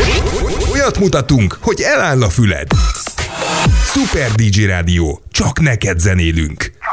Olyat mutatunk, hogy eláll a füled. Super DJ Rádió, csak neked zenélünk.